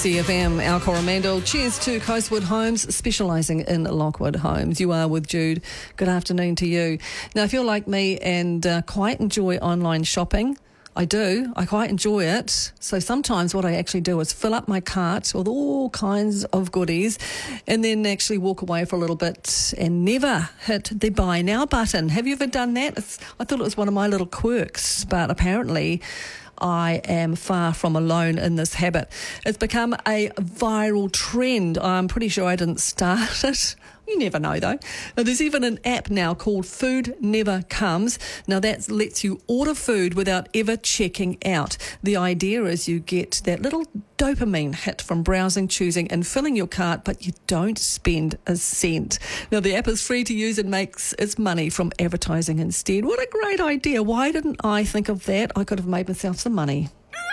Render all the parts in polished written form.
CFM, our Coromandel. Cheers to Coastwood Homes, specialising in Lockwood Homes. You are with Jude. Good afternoon to you. Now, if you're like me and quite enjoy online shopping, I do. I quite enjoy it. So sometimes what I actually do is fill up my cart with all kinds of goodies and then actually walk away for a little bit and never hit the buy now button. Have you ever done that? I thought it was one of my little quirks, but apparently I am far from alone in this habit. It's become a viral trend. I'm pretty sure I didn't start it. You never know, though. There's even an app now called Food Never Comes. Now, that lets you order food without ever checking out. The idea is you get that little dopamine hit from browsing, choosing and filling your cart, but you don't spend a cent. Now, the app is free to use and makes its money from advertising instead. What a great idea. Why didn't I think of that? I could have made myself some money.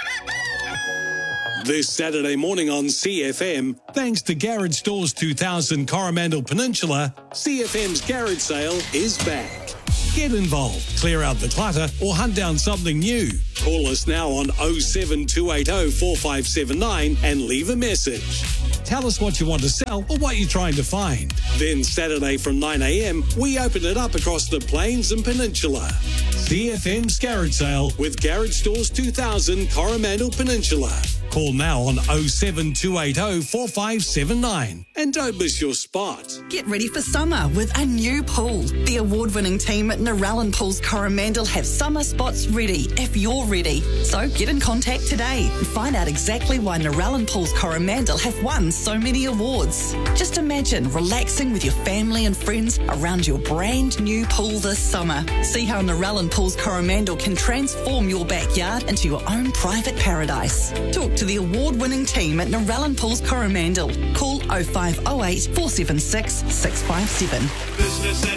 This Saturday morning on CFM, thanks to Garage Stores 2000 Coromandel Peninsula, CFM's garage sale is back. Get involved, clear out the clutter or hunt down something new. Call us now on 07280 4579 and leave a message. Tell us what you want to sell or what you're trying to find. Then Saturday from 9 a.m, we open it up across the Plains and Peninsula. CFM's garage sale with Garage Stores 2000 Coromandel Peninsula. Call now on 07280 4579 and don't miss your spot. Get ready for summer with a new pool. The award-winning team at Narellan Pools Coromandel have summer spots ready if you're ready. So get in contact today and find out exactly why Narellan Pools Coromandel have won so many awards. Just imagine relaxing with your family and friends around your brand new pool this summer. See how Narellan Pools Coromandel can transform your backyard into your own private paradise. Talk to the award-winning team at Narellan Pools Coromandel. Call 0508 476 657.